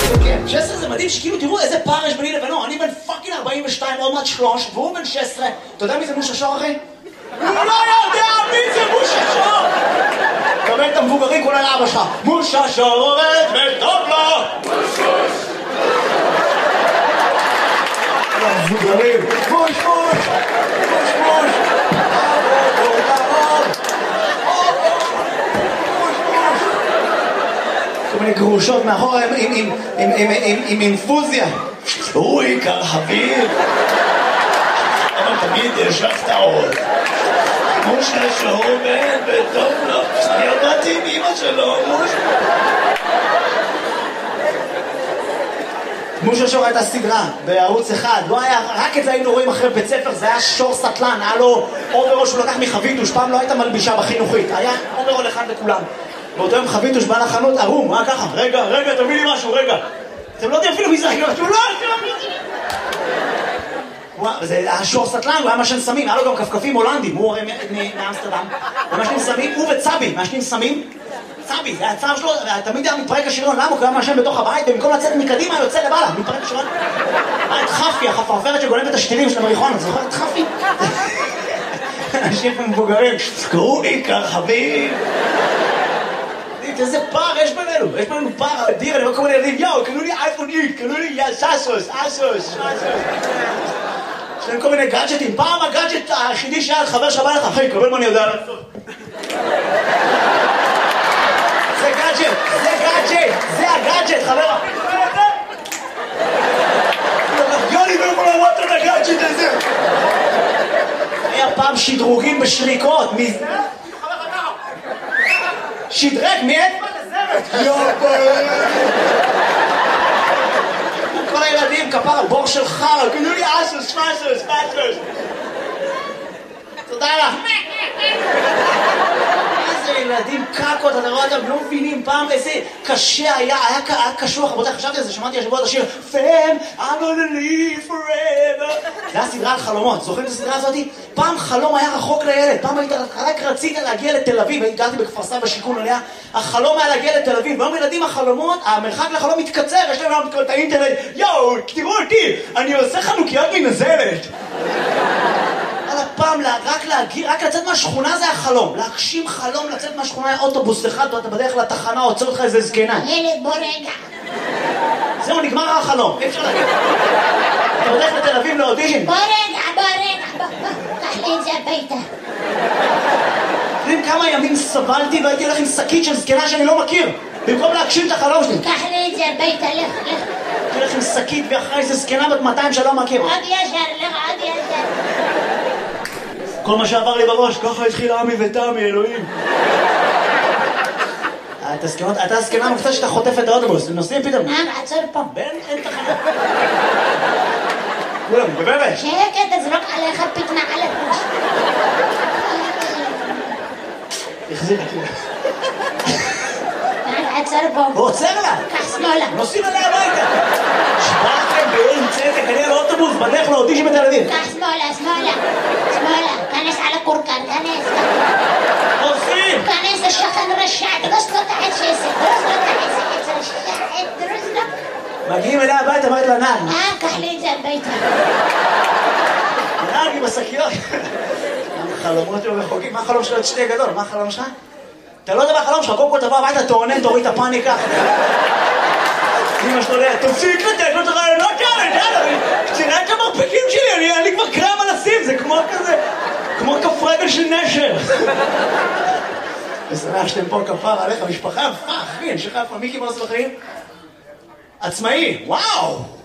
כן, 16 זה מדהים שכאילו תראו איזה פער יש ביני לבינו. אני בן פאקינג 42, עוד מעט 3, והוא בן 16. אתה יודע מי זה מושה שור, אחי? הוא לא יודע מי זה מושה שור! קבל את המבוגרים כולה לאבא שלך. מושה שור עובד וטוב לו! המבוגרים, מוש מוש! מוש מוש! כל מיני גרושות מאחורה עם אינפוזיה. הוא עיקר חביב. אבל תמיד יש לך טעות. מושה שור בן וטוב לו. אני עבדתי עם אמא שלו, מושה שור הייתה סדרה בערוץ אחד, לא היה, רק את זה היינו רואים אחרי בית ספר, זה היה שור סטלן, היה לו אוברול שהוא לקח מחביתוש, פעם לא הייתה מלבישה בחינוכית, היה אוברול אחד לכולם. באותו יום חביתוש בא לחנות ערום, מה ככה? רגע, תביא לי משהו, רגע. אתם לא יודעים אפילו מי זה, הוא לא זה היה שור סטלן, הוא היה משן סמים, היה לו גם כפכפים הולנדים, הוא הרי מאמסטרדם, ומשנים סמים, הוא וצבי, משנים סמים, צבי, זה הצער שלו, תמיד היה מתפרק השריון, למה? הוא קיים משן בתוך הבית, במקום לצאת מקדימה, יוצא לבעלה, מתפרק השריון. את חפי, החפרפרת שגולמת את השתילים של המריחונה, זוכר את חפי? אנשים מבוגרים, קראו לי כרחבים. איזה פער יש בינינו, יש בינינו פער אדיר, אני רואה כל מיני ילדים, יאו, קנו לי אייפון איקס, קנו לי סאסוס. יש להם כל מיני גאדג'טים, פעם הגאדג'ט היחידי שהיה על חבר שבא לך, אחי, קבל מה אני יודע לעשות. זה הגאדג'ט, חבר. יוני, לא יכול לראות את הגאדג'ט הזה. היה פעם שדרוגים בשריקות, שדרג מאצבע לזרת. כל הילדים כפר בור של חר, קנו לי אסוס. תודה לך. איזה ילדים קקות, אתה רואה אותם, לא מבינים פעם איזה קשה היה קשוח, רבותיי, חשבתי על זה, שמעתי השבוע את השיר Fam, I'm gonna live forever. זה היה סדרה על חלומות, זוכרים את הסדרה הזאת? פעם חלום היה רחוק לילד, פעם רק רצית להגיע לתל אביב, הגעתי בכפר סבא שיכון עליה, החלום היה להגיע לתל אביב, והיום ילדים החלומות, המרחק לחלום מתקצר, יש להם להם את האינטרנט, יואו, תראו אותי, אני עושה חנוכיות מנזלת. פעם רק לצאת מהשכונה זה החלום, להגשים חלום לצאת מהשכונה היה אוטובוס אחד, אתה בדרך לתחנה, עוצר אותך איזה זקנה. ילד בוא רגע. זהו, נגמר החלום, אי אפשר להגיד. אתה בדרך לתל אביב לאודישן. בוא רגע, קח לי את זה הביתה. יודעים כמה ימים סבלתי והייתי הולך עם שקית של זקנה שאני לא מכיר, במקום להגשים את החלום שלי. קח לי את זה הביתה, לך. הייתי הולך עם שקית ואחרי איזה זקנה בת 200 שלא מכיר. עוד ישר. כל מה שעבר לי בראש, ככה התחיל עמי ותמי, אלוהים. אתה הסכנה מופתע שאתה חוטף את האוטובוס, נוסעים פתאום. עצור פה. אין תחנה. כולם, בבאבש. שקט, תזרוק עליך פתנה על הראש. החזיר את זה. עצור פה. הוא עוצר לה. קח שמאלה. נוסעים עליה הביתה. שבאתם בעין צדק, אני על האוטובוס, בדרך לאודישן בתל אביב. קח שמאלה. כנס על הקורקר, כנס. עושים! כנס השכן רשע, דרוס לו את העצת, דרוס לו. מגיעים אליה הביתה, אמרת לה נער. קח לי את זה הביתה. נער עם השקיות. החלומות שלו רחוקים, מה החלום שלו? את שתי גדול, מה החלום שלך? אתה לא יודע מה החלום שלך, קודם כל תבוא הביתה, תוריד את הפאניקה. אמא שלו יודע, תפסיק לתת לו את הרעיונות האלה, תראה את המרפקים שלי, אני כבר קרם על הסים, זה כמו כזה, כמו כף רגל של נשר. ושמח שאתם פה כפר עליך, משפחה, אחי, אני שלך יפה, מי קיבל לעשות לחיים? עצמאי, וואו!